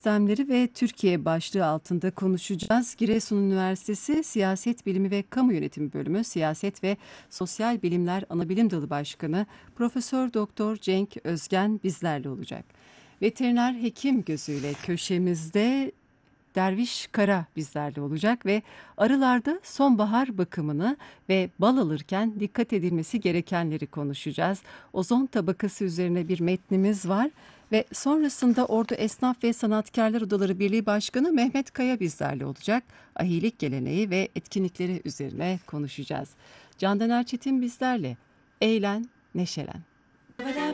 Sistemleri ve Türkiye başlığı altında konuşacağız. Giresun Üniversitesi Siyaset Bilimi ve Kamu Yönetimi Bölümü Siyaset ve Sosyal Bilimler Anabilim Dalı Başkanı Profesör Doktor Cenk Özgen bizlerle olacak. Veteriner hekim gözüyle köşemizde Derviş Kara bizlerle olacak ve arılarda sonbahar bakımını ve bal alırken dikkat edilmesi gerekenleri konuşacağız. Ozon tabakası üzerine bir metnimiz var ve sonrasında Ordu Esnaf ve Sanatkarlar Odaları Birliği Başkanı Mehmet Kaya bizlerle olacak. Ahilik geleneği ve etkinlikleri üzerine konuşacağız. Candan Erçetin bizlerle. Eğlen, neşelen.